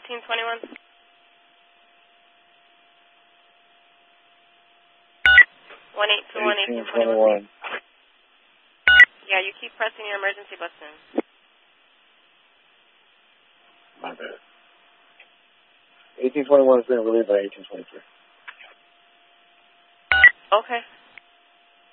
1821. 1821. Yeah, you keep pressing your emergency button. My bad. 1821 has been relieved by 1823. Okay.